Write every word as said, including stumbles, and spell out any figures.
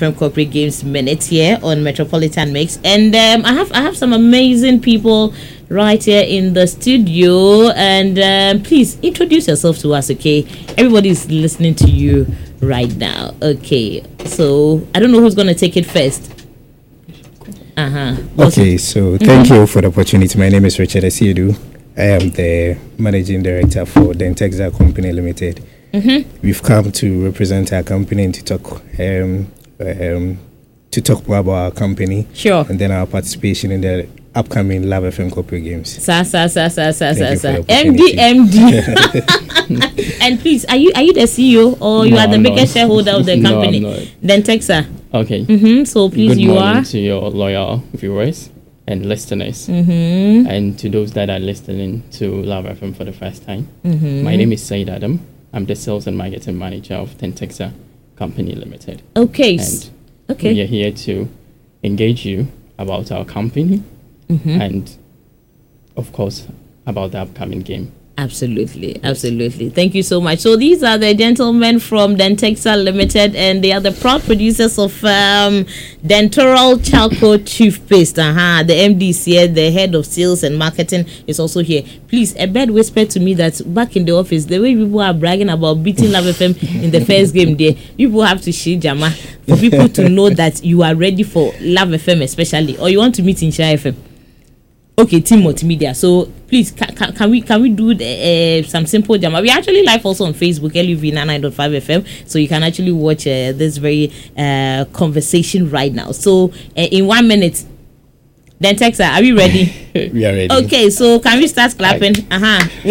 F M Corporate Games Minute here on Metropolitan Mix, and um, I have I have some amazing people right here in the studio, and um, please introduce yourself to us, okay? Everybody's listening to you right now. Okay, so I don't know who's gonna take it first. Uh-huh. Okay, so thank mm-hmm. you for the opportunity. My name is Richard Asiedu. I am the managing director for Dentexa Company Limited. Mm-hmm. We've come to represent our company and to talk um, um, to talk about our company. Sure. And then our participation in the upcoming Love F M Corporate Games. Sa sa sa sa sa sa sa. M D M D. And please, are you are you the C E O or you no, are the I'm biggest not. shareholder of the company? No, I'm not. Dentexa. Okay. Mm-hmm. So please, Good you morning are to your loyal viewers and listeners, mm-hmm. and to those that are listening to Love F M for the first time. Mm-hmm. My name is Said Adam. I'm the sales and marketing manager of Dentexa Company Limited. Okay. And okay. we are here to engage you about our company mm-hmm. and, of course, about the upcoming game. Absolutely, absolutely. Thank you so much. So these are the gentlemen from Dentexa Limited, and they are the proud producers of um, Dentoral Charcoal Toothpaste. Uh-huh. The M D is here, the head of sales and marketing is also here. Please, a bird whispered to me that back in the office, the way people are bragging about beating Love F M in the first game there, people have to share Jama for people to know that you are ready for Love F M especially, or you want to meet in Shire F M. Okay, Team Multimedia. So please, can, can, can we can we do the, uh, some simple jam? We actually live also on Facebook, L U V ninety-nine point five F M. So you can actually watch uh, this very uh, conversation right now. So uh, in one minute, then Dentexa, are we ready? We are ready. Okay, so can we start clapping? Uh huh.